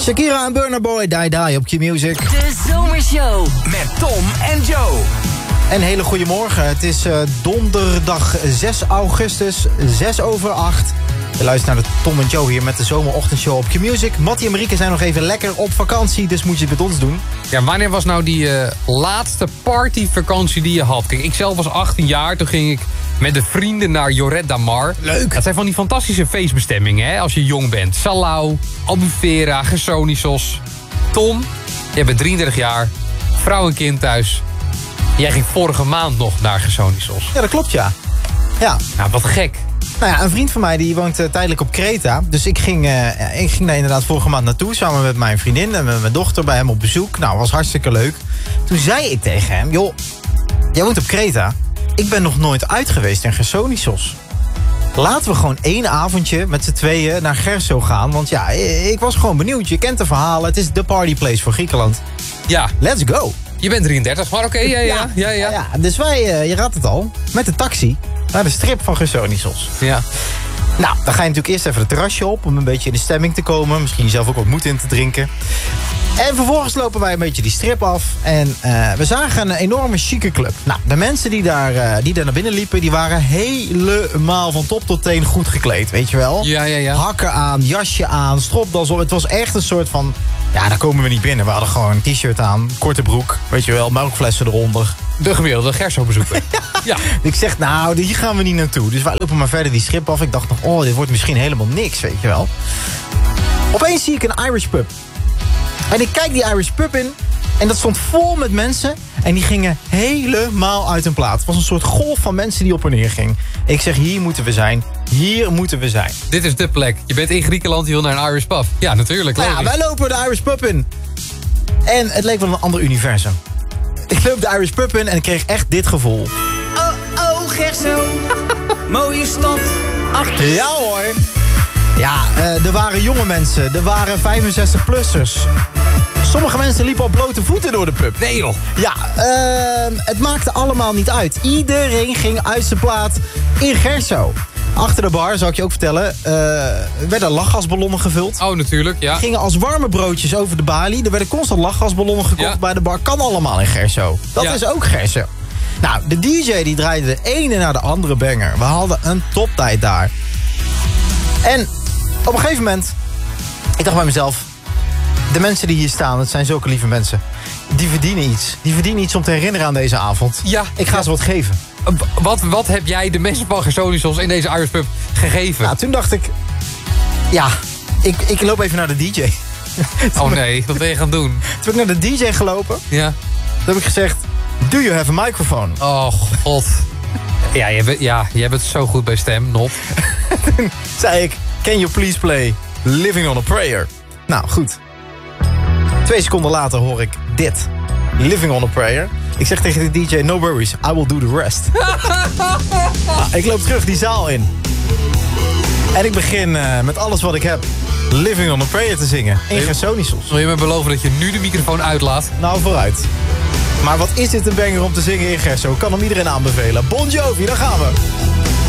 Shakira en Burna Boy, Die Die op Q-Music. De Zomershow met Tom en Joe. Een hele goede morgen. Het is donderdag 6 augustus, 6:08. Je luistert naar de Tom en Joe hier met de zomerochtendshow op Q-Music. Mattie en Marieke zijn nog even lekker op vakantie, dus moet je het met ons doen. Ja, wanneer was nou die laatste partyvakantie die je had? Kijk, ik zelf was 18 jaar, toen ging ik met de vrienden naar Lloret de Mar. Leuk. Dat zijn van die fantastische feestbestemmingen, hè, als je jong bent. Salau, Albufeira, Gersonisos. Tom, jij bent 33 jaar, vrouw en kind thuis. Jij ging vorige maand nog naar Gersonisos. Ja, dat klopt, ja. Ja. Nou, wat gek. Nou ja, een vriend van mij die woont tijdelijk op Kreta. Dus ik ging daar inderdaad vorige maand naartoe. Samen met mijn vriendin en met mijn dochter bij hem op bezoek. Nou, was hartstikke leuk. Toen zei ik tegen hem, joh, jij woont op Kreta. Ik ben nog nooit uit geweest in Gersonisos. Laten we gewoon 1 avondje met z'n tweeën naar Gerso gaan. Want ja, ik was gewoon benieuwd. Je kent de verhalen. Het is de partyplace voor Griekenland. Ja, Let's go. je bent 33, maar oké, ja. Dus wij, je raadt het al, met de taxi naar de strip van Gersonisos. Ja. Nou, dan ga je natuurlijk eerst even het terrasje op om een beetje in de stemming te komen. Misschien jezelf ook wat moed in te drinken. En vervolgens lopen wij een beetje die strip af. En we zagen een enorme chique club. Nou, de mensen die daar naar binnen liepen, die waren helemaal van top tot teen goed gekleed, weet je wel? Ja. Hakken aan, jasje aan, stropdas op. Het was echt een soort van, ja, daar komen we niet binnen. We hadden gewoon een t-shirt aan, korte broek, weet je wel, melkflessen eronder. De gemiddelde Gerso-bezoeker. Ja. Ik zeg, nou, hier gaan we niet naartoe. Dus wij lopen maar verder die strip af. Ik dacht nog, oh, dit wordt misschien helemaal niks, weet je wel. Opeens zie ik een Irish pub. En ik kijk die Irish pub in. En dat stond vol met mensen. En die gingen helemaal uit hun plaat. Het was een soort golf van mensen die op en neer ging. Ik zeg, hier moeten we zijn. Hier moeten we zijn. Dit is de plek. Je bent in Griekenland, je wil naar een Irish pub. Ja, natuurlijk. Nou ja, wij lopen de Irish pub in. En het leek wel een ander universum. Ik loop de Irish pub in en ik kreeg echt dit gevoel. Oh, Gerso. Mooie stad. Ja hoor. Ja, er waren jonge mensen. Er waren 65-plussers. Sommige mensen liepen op blote voeten door de pub. Nee joh. Ja, het maakte allemaal niet uit. Iedereen ging uit zijn plaat in Gerso. Achter de bar, zal ik je ook vertellen, werden lachgasballonnen gevuld. Oh, natuurlijk, ja. Gingen als warme broodjes over de balie. Er werden constant lachgasballonnen gekocht bij de bar. Kan allemaal in Gerso. Dat is ook Gerso. Nou, de DJ die draaide de ene naar de andere banger. We hadden een toptijd daar. En op een gegeven moment, ik dacht bij mezelf, de mensen die hier staan, het zijn zulke lieve mensen. Die verdienen iets. Die verdienen iets om te herinneren aan deze avond. Ja. Ik ga ze wat geven. Wat heb jij de mensen van Gersonisos in deze Irish pub gegeven? Nou, toen dacht ik, ja, ik loop even naar de DJ. Oh nee, wat ben je gaan doen? Toen ben ik naar de DJ gelopen. Ja. Toen heb ik gezegd, do you have a microphone? Oh god. Ja, jij bent zo goed bij stem, Nop. Toen zei ik, can you please play Living on a Prayer? Nou, goed. 2 seconden later hoor ik dit. Living on a Prayer. Ik zeg tegen de DJ, no worries, I will do the rest. Ik loop terug die zaal in. En ik begin met alles wat ik heb Living on a Prayer te zingen. In Gersonisos. Wil je me beloven dat je nu de microfoon uitlaat? Nou, vooruit. Maar wat is dit een banger om te zingen in Gerso? Ik kan hem iedereen aanbevelen. Bon Jovi, daar gaan we.